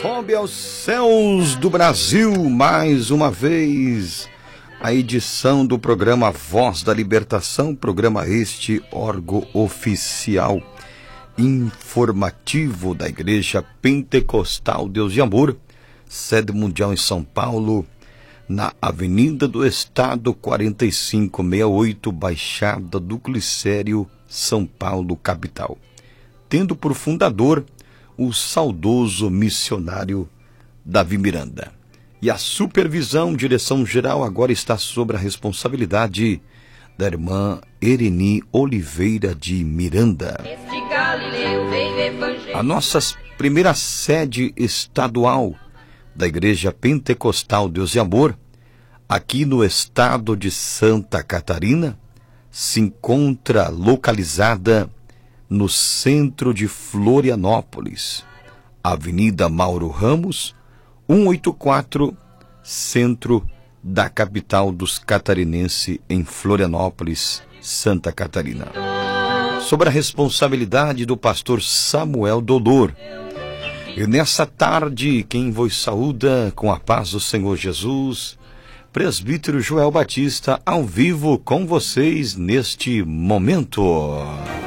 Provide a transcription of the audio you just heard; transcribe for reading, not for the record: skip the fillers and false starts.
Sobe aos céus do Brasil, mais uma vez, a edição do programa Voz da Libertação, programa este, órgão oficial informativo da Igreja Pentecostal Deus de Amor, sede mundial em São Paulo, na Avenida do Estado 4568, Baixada do Glicério, São Paulo, capital. Tendo por fundador o saudoso missionário Davi Miranda. E a supervisão, direção geral, agora está sob a responsabilidade da irmã Ereni Oliveira de Miranda. A nossa primeira sede estadual da Igreja Pentecostal Deus de Amor, aqui no estado de Santa Catarina, se encontra localizada no centro de Florianópolis, Avenida Mauro Ramos, 184, centro da capital dos catarinenses, em Florianópolis, Santa Catarina. Sob a responsabilidade do pastor Samuel Dolor. E nessa tarde, quem vos saúda com a paz do Senhor Jesus, presbítero Joel Batista, ao vivo com vocês neste momento.